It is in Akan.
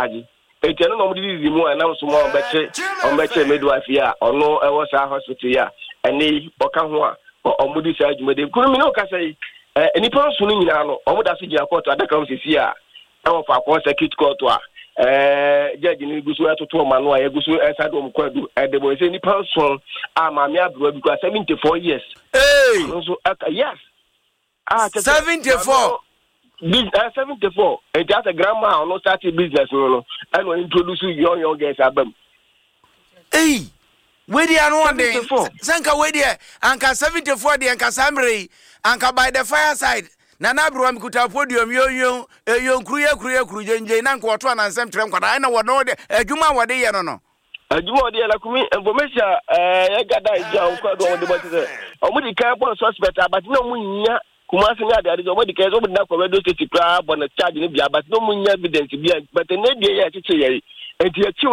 charge. It's no nobody more and I'm small better midwife here or no I was a hospital here and they Okanwa or Moody Sage made them couldn't know say any person in Yano or would have seen your court at the council here. Our consecutive court judge in Gusu to Manoa, Gusu as I don't quite do at the boys any person Mamma because 74 years. Hey, yes. 74. 74. And just a grandma or no starting business, and will introduce young guys album. Hey, where the one day, Sanka, where the Anka 74, the Anka Samri, Anka by the fireside. Nana Bruam could have podium, yo, Kruya, Nan Quatran and Sam Tram, I know what no, Juma, what they are no. A Juma, dear Lakumi, and Bomesia, I got that job, the camp on suspect, but no munya. Kumasi there is already case open up for radio station club on a charge in India, but no evidence behind. But the next day, I say, and